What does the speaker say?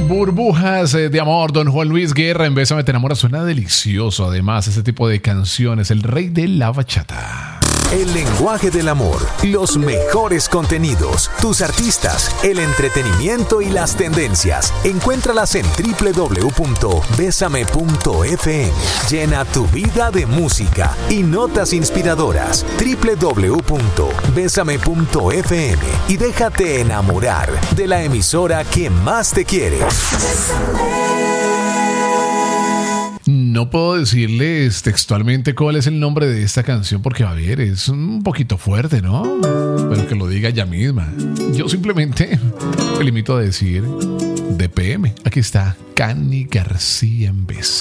Burbujas de amor, don Juan Luis Guerra en Bésame te enamora, suena delicioso. Además, este tipo de canciones, el rey de la bachata. El lenguaje del amor, los mejores contenidos, tus artistas, el entretenimiento y las tendencias. Encuéntralas en www.besame.fm. Llena tu vida de música y notas inspiradoras. www.besame.fm y déjate enamorar de la emisora que más te quiere. No puedo decirles textualmente cuál es el nombre de esta canción porque, a ver, es un poquito fuerte, ¿no? Pero que lo diga ella misma. Yo simplemente me limito a decir DPM. Aquí está Cani García en Bésame.